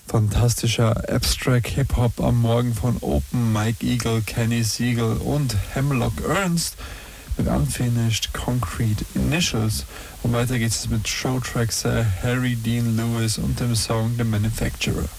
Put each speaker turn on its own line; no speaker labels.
Fantastischer Abstract Hip-Hop am Morgen von Open, Mike Eagle, Kenny Siegel und Hemlock Ernst mit Unfinished Concrete Initials. Und weiter geht es mit Showtraxer Harry Dean Lewis und dem Song The Manufacturer.